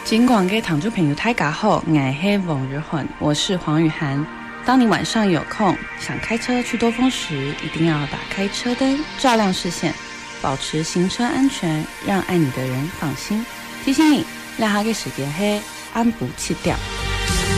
尽管给听众朋友大家好，我是王玉涵，我是黄雨涵。当你晚上有空想开车去多峰时，一定要打开车灯，照亮视线，保持行车安全，让爱你的人放心。提醒你，两下嘅时间係暗晡7點。